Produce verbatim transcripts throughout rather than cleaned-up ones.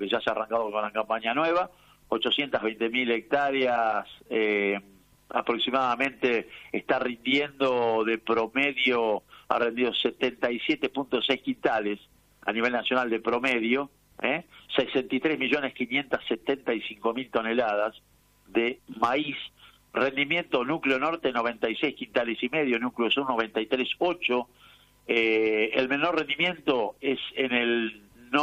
que ya se ha arrancado con la campaña nueva, ochocientas veinte mil hectáreas eh, aproximadamente, está rindiendo de promedio, ha rendido setenta y siete punto seis quintales a nivel nacional de promedio, ¿eh? sesenta y tres millones quinientas setenta y cinco mil toneladas de maíz, rendimiento núcleo norte noventa y seis quintales y medio, núcleo sur noventa y tres punto ocho, eh, el menor rendimiento es en el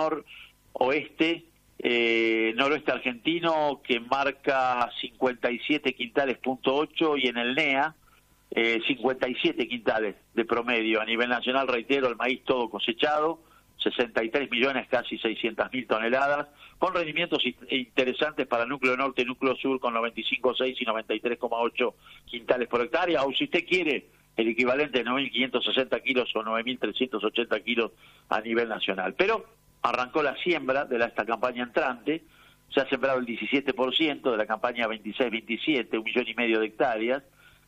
noroeste, eh, noroeste argentino, que marca cincuenta y siete quintales punto ocho, y en el N E A eh, cincuenta y siete quintales de promedio. A nivel nacional, reitero, el maíz todo cosechado, sesenta y tres millones, casi seiscientas mil toneladas, con rendimientos interesantes para núcleo norte y núcleo sur, con noventa y cinco punto seis y noventa y tres coma ocho quintales por hectárea, o si usted quiere, el equivalente de nueve mil quinientos sesenta kilos o nueve mil trescientos ochenta kilos a nivel nacional. Pero arrancó la siembra de la, esta campaña entrante, se ha sembrado el diecisiete por ciento de la campaña veintiséis veintisiete, un millón y medio de hectáreas,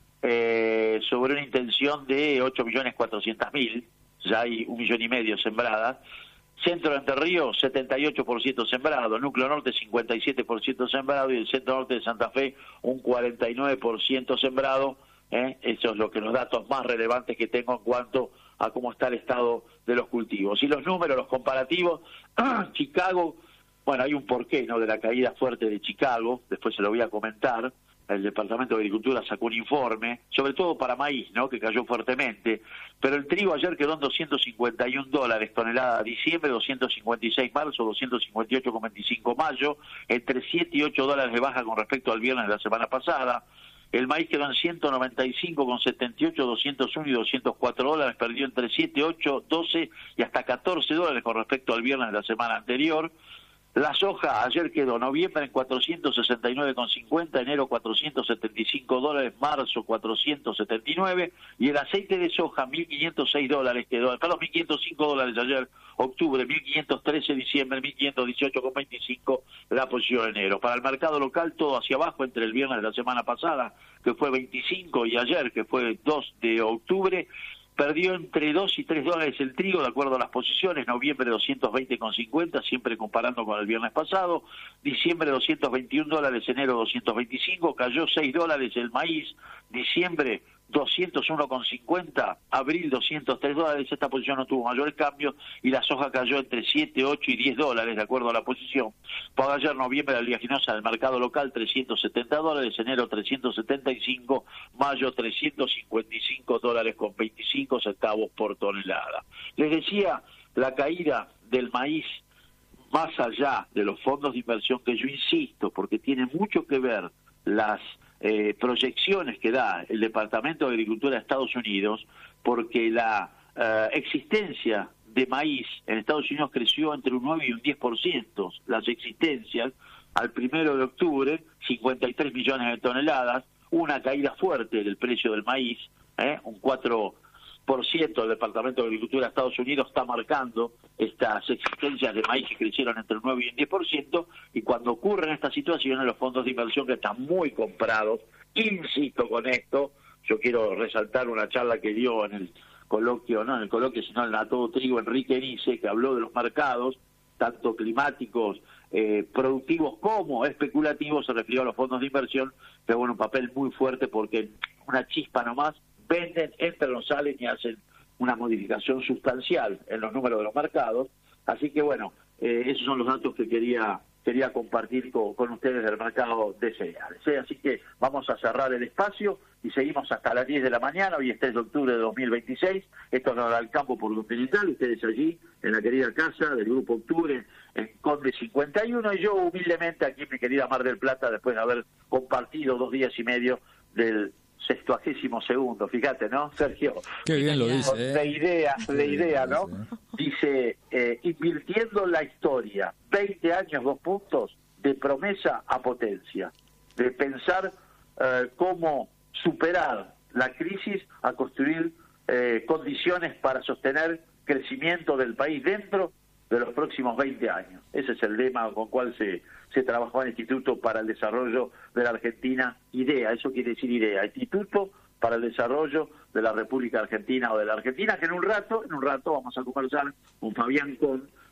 eh, sobre una intención de ocho millones cuatrocientos mil, ya hay un millón y medio sembradas. Centro de Entre Ríos, setenta y ocho por ciento sembrado, núcleo norte cincuenta y siete por ciento sembrado, y el centro norte de Santa Fe un cuarenta y nueve por ciento sembrado. ¿eh? Eso es lo que los datos más relevantes que tengo en cuanto a cómo está el estado de los cultivos. Y los números, los comparativos, Chicago, bueno, hay un porqué, ¿no?, de la caída fuerte de Chicago, después se lo voy a comentar. El Departamento de Agricultura sacó un informe, sobre todo para maíz, ¿no?, que cayó fuertemente, pero el trigo ayer quedó en doscientos cincuenta y un dólares tonelada diciembre, doscientos cincuenta y seis marzo, doscientos cincuenta y ocho coma veinticinco mayo, entre siete y ocho dólares de baja con respecto al viernes de la semana pasada. El maíz quedó en ciento noventa y cinco coma setenta y ocho, doscientos uno y doscientos cuatro dólares, perdió entre siete, ocho, doce y hasta catorce dólares con respecto al viernes de la semana anterior. La soja ayer quedó noviembre en cuatrocientos sesenta y nueve coma cincuenta, enero cuatrocientos setenta y cinco dólares, marzo cuatrocientos setenta y nueve, y el aceite de soja mil quinientos seis dólares quedó, perdón, mil quinientos cinco dólares ayer, octubre, mil quinientos trece diciembre, mil quinientos dieciocho coma veinticinco la posición enero. Para el mercado local todo hacia abajo entre el viernes de la semana pasada, que fue veinticinco, y ayer, que fue dos de octubre, perdió entre dos y tres dólares el trigo, de acuerdo a las posiciones. Noviembre doscientos veinte coma cincuenta, siempre comparando con el viernes pasado. Diciembre doscientos veintiún dólares, enero doscientos veinticinco, cayó seis dólares el maíz. Diciembre doscientos uno coma cincuenta, abril doscientos tres dólares, esta posición no tuvo mayores cambios, y la soja cayó entre siete, ocho y diez dólares, de acuerdo a la posición. Para ayer, noviembre, la oleaginosa del mercado local, trescientos setenta dólares, enero trescientos setenta y cinco, mayo trescientos cincuenta y cinco dólares con veinticinco centavos por tonelada. Les decía, la caída del maíz, más allá de los fondos de inversión, que yo insisto, porque tiene mucho que ver las Eh, proyecciones que da el Departamento de Agricultura de Estados Unidos, porque la eh, existencia de maíz en Estados Unidos creció entre un nueve y un diez por ciento, las existencias al primero de octubre, cincuenta y tres millones de toneladas, una caída fuerte del precio del maíz, ¿eh? un cuatro por ciento del Departamento de Agricultura de Estados Unidos está marcando estas existencias de maíz que crecieron entre un nueve y un diez por ciento, y cuando ocurren estas situaciones, los fondos de inversión que están muy comprados, insisto con esto, yo quiero resaltar una charla que dio en el coloquio, no en el coloquio, sino en la Todo Trigo, Enrique Nice, que habló de los mercados, tanto climáticos, eh, productivos como especulativos, se refirió a los fondos de inversión, que bueno, un papel muy fuerte, porque una chispa nomás venden, entran, no salen y hacen una modificación sustancial en los números de los mercados. Así que bueno, eh, esos son los datos que quería quería compartir con, con ustedes del mercado de cereales. ¿eh? Así que vamos a cerrar el espacio y seguimos hasta las diez de la mañana. Hoy es tres de octubre de dos mil veintiséis. Esto nos da el campo por Continental, ustedes allí en la querida casa del Grupo Octubre en Conde cincuenta y uno, y yo humildemente aquí en mi querida Mar del Plata, después de haber compartido dos días y medio del sextuagésimo segundo, fíjate, ¿no, Sergio? Qué bien lo dice, ¿eh? De idea, de idea, ¿no? Dice, eh, invirtiendo la historia, veinte años, dos puntos, de promesa a potencia, de pensar eh, cómo superar la crisis a construir eh, condiciones para sostener crecimiento del país dentro de los próximos veinte años. Ese es el lema con cual se, se trabajó en el Instituto para el Desarrollo de la Argentina, IDEA, eso quiere decir IDEA, Instituto para el Desarrollo de la República Argentina o de la Argentina, que en un rato, en un rato vamos a conversar con Fabián Con,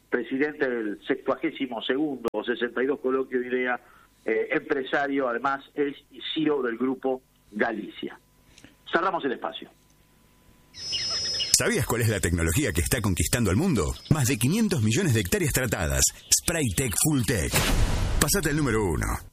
presidente del sextuagésimo segundo o sesenta y dos coloquio de IDEA, eh, empresario, además es C E O del grupo Galicia. Cerramos el espacio. ¿Sabías cuál es la tecnología que está conquistando el mundo? Más de quinientos millones de hectáreas tratadas. Spraytec Fulltech. Pasate al número uno.